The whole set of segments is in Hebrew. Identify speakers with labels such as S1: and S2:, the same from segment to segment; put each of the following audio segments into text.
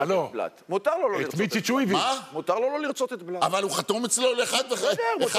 S1: לא.
S2: מותר לו לא לרצות את בלאט.
S1: את מיצ'יץ' הוא הביא.
S3: מה?
S2: מותר לו לא לרצות את בלאט.
S3: אבל הוא חתום אצלו ל-1.6.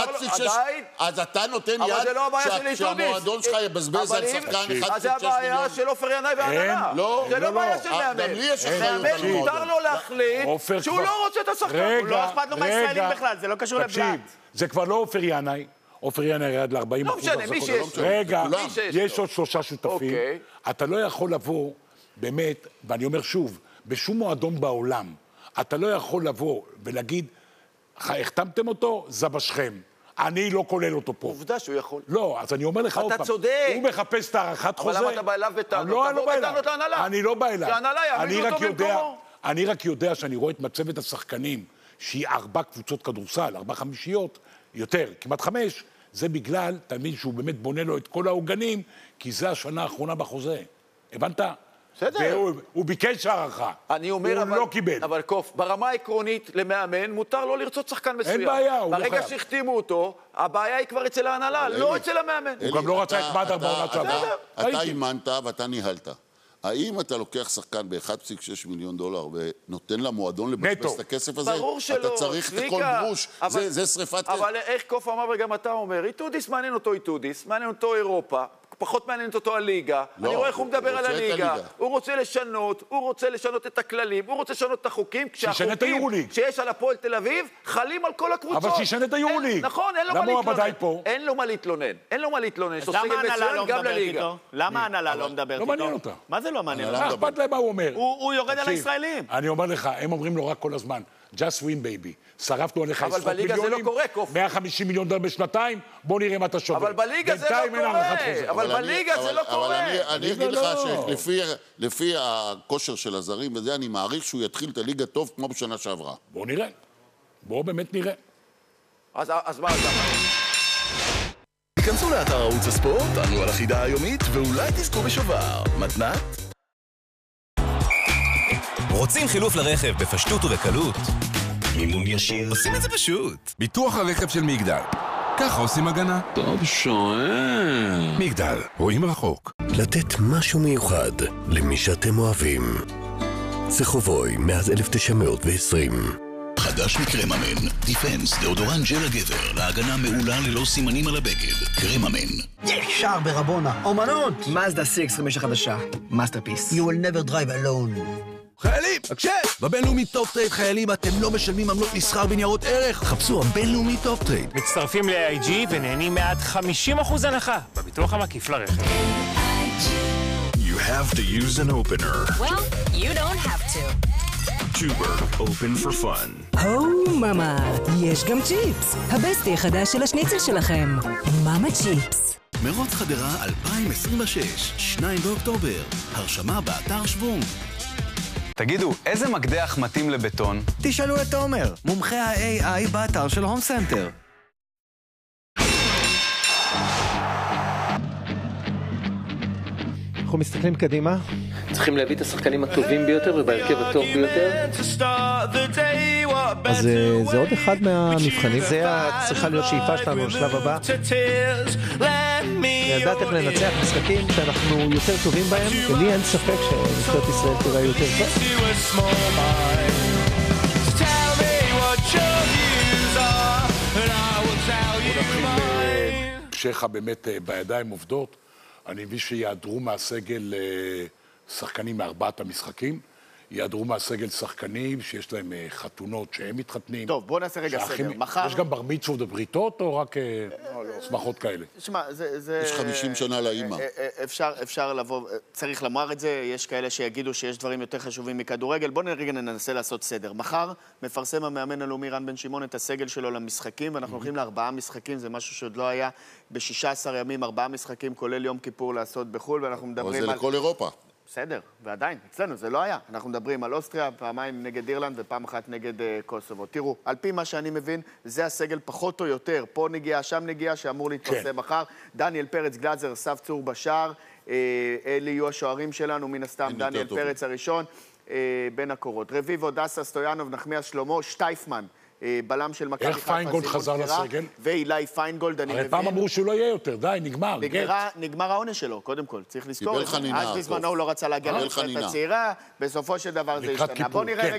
S3: אז אתה נותן יד שהמועדון שלך יבזבז על שחקן 1.6 מיליון.
S2: אז זה הבעיה של עופר ינאי והנהלה. זה לא בעיה של מאמן.
S3: גם לי יש אחריות על מועדון.
S2: מותר לו להחליט שהוא לא רוצה את השחקן. הוא לא אכפת לו מהישראלים בכלל, זה לא קשור לבלאט.
S1: זה כבר לא עופר ינאי. עופר ינאי ירד ל-40%.
S2: לא משנה, מי שיש לו.
S1: רגע, יש עוד 3 שותפים. אתה לא יכול לבוא, באמת, ואני אומר שוב, בשום מועדון בעולם, אתה לא יכול לבוא ולהגיד, החתמתם אותו, זבשכם. אני לא כולל אותו פה.
S2: עובדה שהוא יכול.
S1: לא, אז אני אומר לך עוד פעם.
S2: אתה צודק.
S1: הוא מחפש את הערכת חוזה.
S2: אבל למה אתה בא אליו בטענות?
S1: לא בא אליו. אני לא בא אליו.
S2: שהנהלה יעמידו אותו במקומו.
S1: אני רק יודע שאני רואה את מצבת השחקנים, שהיא 4 קבוצות כדורסל, 4 חמישיות, יותר, כמעט 5, זה בגלל תלמיד שהוא באמת בונה לו את כל העוגנים, כי זה השנה האחרונה בחוזה. הבנת?
S2: בסדר.
S1: הוא ביקש הערכה.
S2: אני אומר,
S1: הוא לא קיבל.
S2: אבל קוף, ברמה העקרונית למאמן, מותר לו לרצות שחקן מסוים.
S1: אין בעיה, הוא לא חייב.
S2: ברגע שהחתימו אותו, הבעיה היא כבר אצל ההנהלה, לא אצל המאמן.
S1: הוא גם לא רצה את מדר בעונת שעברה.
S3: אתה אימנת ואתה ניהלת. האם אתה לוקח שחקן ב-1.6 מיליון דולר ונותן למועדון לבזבז את הכסף הזה?
S2: ברור שלא.
S3: אתה צריך את כל גרוש, זה שריפת...
S2: אבל איך קוף אמר וגם אתה אומר, איתודיס מעניין אותו איתודיס, מעניין אותו אירופה, פחות מעניינת אותו הליגה. אני רואה איך הוא מדבר על הליגה. הוא רוצה לשנות את הכללים, הוא רוצה לשנות את החוקים, כשהחוקים שיש על הפועל תל אביב חלים על כל הקבוצות.
S1: אבל שישנה את היורוליג.
S2: נכון, אין לו מה להתלונן. אין לו מה להתלונן. יש לו סגל מצוין גם לליגה.
S4: למה ההנהלה לא מדברת איתו?
S1: לא מעניין אותה.
S4: מה זה לא מעניין?
S1: מה אכפת להם מה הוא אומר?
S4: הוא יורד על הישראלים.
S1: אני אומר לך, הם אומרים לו רק כל הזמן, just win baby. שרפנו עליך
S2: אבל בליגה זה לא קורה, קוף.
S1: 150 מיליון דולר בשנתיים, בוא נראה מה אתה שובר.
S2: אבל בליגה זה לא קורה. אבל בליגה זה לא קורה.
S3: אני אגיד לך שלפי הכושר של הזרים וזה, אני מעריך שהוא יתחיל את הליגה טוב כמו בשנה שעברה.
S1: בוא נראה. בוא באמת נראה.
S2: אז מה אתה אומר?
S5: היכנסו לאתר ערוץ הספורט, תענו על החידה היומית, ואולי תזכו בשובר. מתנת?
S6: רוצים חילוף לרכב בפשטות ובקלות? מימון ישיר. עושים את זה פשוט.
S7: ביטוח הרכב של מגדל. ככה עושים הגנה.
S8: טוב שואל.
S7: מגדל, רואים רחוק.
S9: לתת משהו מיוחד למי שאתם אוהבים. סחובוי מאז 1920.
S5: חדש מקרממן, דיפנס, דאודורנט ג'ל הגבר, להגנה מעולה ללא סימנים על הבגד. קרממן.
S10: ישר ברבונה, אומנות!
S11: מזדה 6 החדשה, מאסטרפיס.
S10: You will never drive alone.
S12: חיילים, הקשב! בבינלאומי טופ טרייד חיילים אתם לא משלמים עמלות מסחר בניירות ערך. חפשו הבינלאומי טופ טרייד.
S13: מצטרפים ל-AIG ונהנים מעד 50% הנחה בביטוח המקיף לרכב.
S14: You have to use an opener.
S15: Well, you don't have to.
S14: Tuber, open for fun.
S16: הו מאמה, יש גם צ'יפס. הבסטי החדש של השניצל שלכם. מאמה צ'יפס.
S5: מרוץ חדרה 2026, 2 באוקטובר. הרשמה באתר שוונג.
S17: תגידו, איזה מקדח מתאים לבטון?
S18: תשאלו את תומר, מומחה ה-AI באתר של הום סנטר.
S19: אנחנו מסתכלים קדימה.
S20: צריכים להביא את השחקנים הטובים ביותר ובהרכב הטוב ביותר.
S19: אז זה עוד אחד מהמבחנים. זה צריכה להיות שאיפה שלנו לשלב הבא. לדעת איך לנצח משחקים שאנחנו יותר טובים בהם, ולי אין ספק שנבחרת ישראל תראה יותר טוב.
S1: כשך באמת בידיים עובדות, אני מבין שיעדרו מהסגל שחקנים מארבעת המשחקים, יעדרו מהסגל שחקנים שיש להם חתונות שהם מתחתנים.
S4: טוב, בוא נעשה רגע סדר. מחר...
S1: יש גם בר מצוות ובריתות או רק שמחות כאלה?
S4: תשמע, זה...
S3: יש 50 שנה לאמא.
S4: אפשר לבוא, צריך לומר את זה, יש כאלה שיגידו שיש דברים יותר חשובים מכדורגל. בוא רגע ננסה לעשות סדר. מחר מפרסם המאמן הלאומי רן בן שמעון את הסגל שלו למשחקים, ואנחנו הולכים ל4 משחקים, זה משהו שעוד לא היה ב16 ימים, 4 משחקים, כולל יום כיפור לעשות בחול, ואנחנו מדברים על...
S3: אבל זה לכל אירופה.
S4: בסדר, ועדיין, אצלנו זה לא היה. אנחנו מדברים על אוסטריה, פעמיים נגד אירלנד ופעם אחת נגד קוסובו. תראו, על פי מה שאני מבין, זה הסגל פחות או יותר. פה נגיעה, שם נגיעה, שאמור להתפרסם מחר. דניאל פרץ, גלאזר, סף צור בשער. אלה יהיו השוערים שלנו, מן הסתם, דניאל פרץ הראשון, בין הקורות. רביבו, דסה, סטויאנוב, נחמיאס שלמה, שטייפמן. בלם של מכבי חיפה.
S1: איך פיינגולד חזר לסגל?
S4: ואילי פיינגולד, אני מבין.
S1: הרי פעם אמרו שהוא לא יהיה יותר, די, נגמר.
S4: נגמר העונש שלו, קודם כל, צריך לזכור.
S3: קיבל חנינה.
S4: אז בזמנו הוא לא רצה להגיע לנבחרת הצעירה, בסופו של דבר זה השתנה. בוא נראה